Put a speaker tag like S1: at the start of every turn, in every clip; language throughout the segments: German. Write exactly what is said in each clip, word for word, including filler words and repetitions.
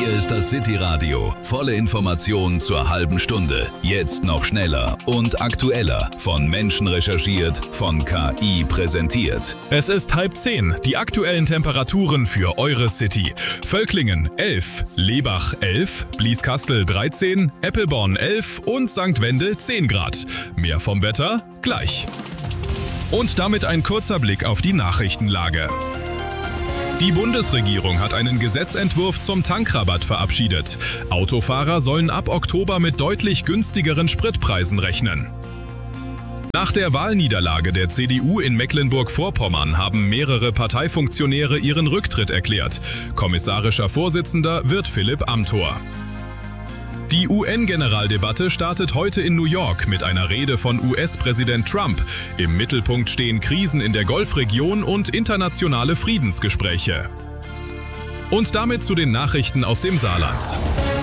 S1: Hier ist das City Radio. Volle Informationen zur halben Stunde. Jetzt noch schneller und aktueller. Von Menschen recherchiert, von K I präsentiert.
S2: Es ist halb zehn. Die aktuellen Temperaturen für eure City. Völklingen elf, Lebach elf, Blieskastel dreizehn, Eppelborn elf und Sankt Wendel zehn Grad. Mehr vom Wetter gleich. Und damit ein kurzer Blick auf die Nachrichtenlage. Die Bundesregierung hat einen Gesetzentwurf zum Tankrabatt verabschiedet. Autofahrer sollen ab Oktober mit deutlich günstigeren Spritpreisen rechnen. Nach der Wahlniederlage der C D U in Mecklenburg-Vorpommern haben mehrere Parteifunktionäre ihren Rücktritt erklärt. Kommissarischer Vorsitzender wird Philipp Amthor. Die U N-Generaldebatte startet heute in New York mit einer Rede von U S-Präsident Trump. Im Mittelpunkt stehen Krisen in der Golfregion und internationale Friedensgespräche. Und damit zu den Nachrichten aus dem Saarland.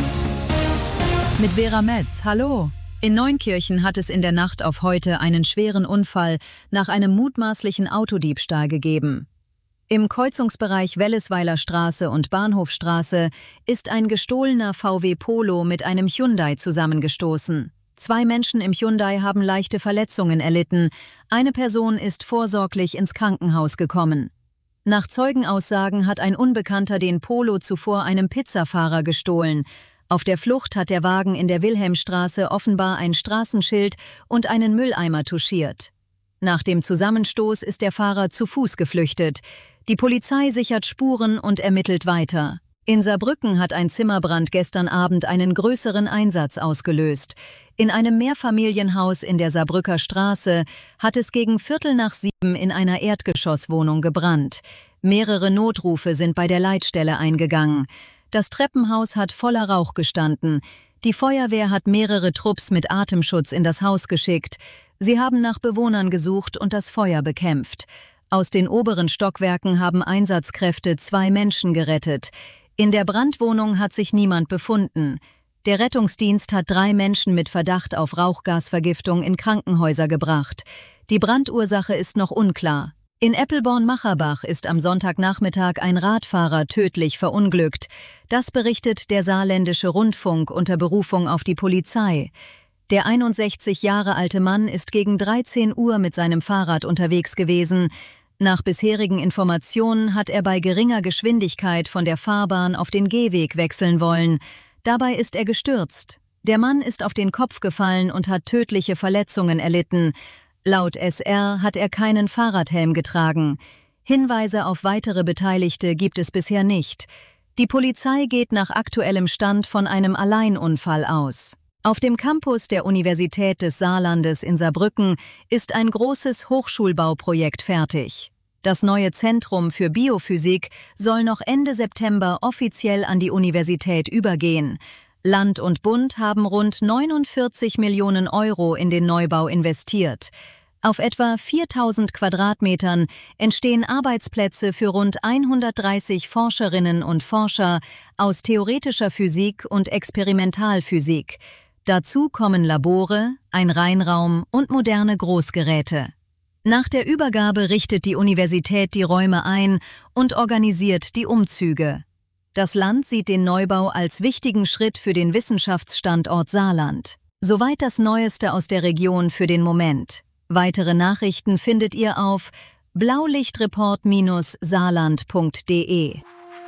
S3: Mit Vera Metz, hallo. In Neunkirchen hat es in der Nacht auf heute einen schweren Unfall nach einem mutmaßlichen Autodiebstahl gegeben. Im Kreuzungsbereich Wellesweiler Straße und Bahnhofstraße ist ein gestohlener V W Polo mit einem Hyundai zusammengestoßen. Zwei Menschen im Hyundai haben leichte Verletzungen erlitten. Eine Person ist vorsorglich ins Krankenhaus gekommen. Nach Zeugenaussagen hat ein Unbekannter den Polo zuvor einem Pizzafahrer gestohlen. Auf der Flucht hat der Wagen in der Wilhelmstraße offenbar ein Straßenschild und einen Mülleimer touchiert. Nach dem Zusammenstoß ist der Fahrer zu Fuß geflüchtet. Die Polizei sichert Spuren und ermittelt weiter. In Saarbrücken hat ein Zimmerbrand gestern Abend einen größeren Einsatz ausgelöst. In einem Mehrfamilienhaus in der Saarbrücker Straße hat es gegen Viertel nach sieben in einer Erdgeschosswohnung gebrannt. Mehrere Notrufe sind bei der Leitstelle eingegangen. Das Treppenhaus hat voller Rauch gestanden. Die Feuerwehr hat mehrere Trupps mit Atemschutz in das Haus geschickt. Sie haben nach Bewohnern gesucht und das Feuer bekämpft. Aus den oberen Stockwerken haben Einsatzkräfte zwei Menschen gerettet. In der Brandwohnung hat sich niemand befunden. Der Rettungsdienst hat drei Menschen mit Verdacht auf Rauchgasvergiftung in Krankenhäuser gebracht. Die Brandursache ist noch unklar. In Eppelborn-Macherbach ist am Sonntagnachmittag ein Radfahrer tödlich verunglückt. Das berichtet der Saarländische Rundfunk unter Berufung auf die Polizei. Der einundsechzig Jahre alte Mann ist gegen dreizehn Uhr mit seinem Fahrrad unterwegs gewesen. Nach bisherigen Informationen hat er bei geringer Geschwindigkeit von der Fahrbahn auf den Gehweg wechseln wollen. Dabei ist er gestürzt. Der Mann ist auf den Kopf gefallen und hat tödliche Verletzungen erlitten. Laut S R hat er keinen Fahrradhelm getragen. Hinweise auf weitere Beteiligte gibt es bisher nicht. Die Polizei geht nach aktuellem Stand von einem Alleinunfall aus. Auf dem Campus der Universität des Saarlandes in Saarbrücken ist ein großes Hochschulbauprojekt fertig. Das neue Zentrum für Biophysik soll noch Ende September offiziell an die Universität übergehen. Land und Bund haben rund neunundvierzig Millionen Euro in den Neubau investiert. Auf etwa viertausend Quadratmetern entstehen Arbeitsplätze für rund hundertdreißig Forscherinnen und Forscher aus theoretischer Physik und Experimentalphysik. Dazu kommen Labore, ein Reinraum und moderne Großgeräte. Nach der Übergabe richtet die Universität die Räume ein und organisiert die Umzüge. Das Land sieht den Neubau als wichtigen Schritt für den Wissenschaftsstandort Saarland. Soweit das Neueste aus der Region für den Moment. Weitere Nachrichten findet ihr auf blaulichtreport Bindestrich saarland punkt de.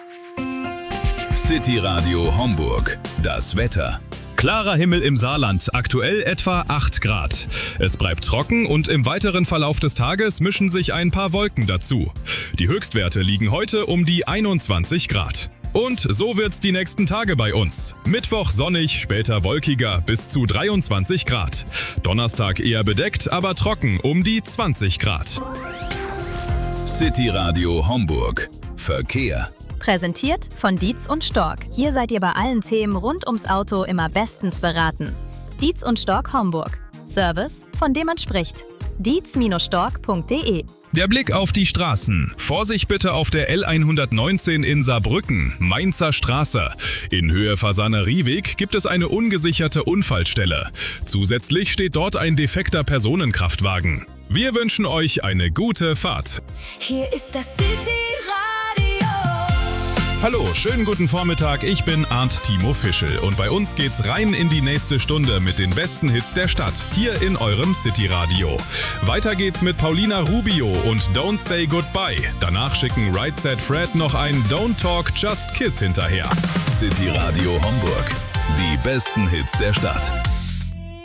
S1: City Radio Homburg. Das Wetter.
S2: Klarer Himmel im Saarland, aktuell etwa acht Grad. Es bleibt trocken und im weiteren Verlauf des Tages mischen sich ein paar Wolken dazu. Die Höchstwerte liegen heute um die einundzwanzig Grad. Und so wird's die nächsten Tage bei uns. Mittwoch sonnig, später wolkiger bis zu dreiundzwanzig Grad. Donnerstag eher bedeckt, aber trocken um die zwanzig Grad.
S1: City Radio Homburg. Verkehr.
S4: Präsentiert von Dietz und Stork. Hier seid ihr bei allen Themen rund ums Auto immer bestens beraten. Dietz und Stork Homburg. Service, von dem man spricht. dietz Bindestrich stork punkt de.
S2: Der Blick auf die Straßen. Vorsicht bitte auf der L hundertneunzehn in Saarbrücken, Mainzer Straße. In Höhe Fasanerieweg gibt es eine ungesicherte Unfallstelle. Zusätzlich steht dort ein defekter Personenkraftwagen. Wir wünschen euch eine gute Fahrt.
S5: Hier ist das City Radio.
S2: Hallo, schönen guten Vormittag, ich bin Arndt Timo Fischel und bei uns geht's rein in die nächste Stunde mit den besten Hits der Stadt, hier in eurem City Radio. Weiter geht's mit Paulina Rubio und Don't Say Goodbye. Danach schicken Right Said Fred noch ein Don't Talk, Just Kiss hinterher.
S1: City Radio Homburg. Die besten Hits der Stadt.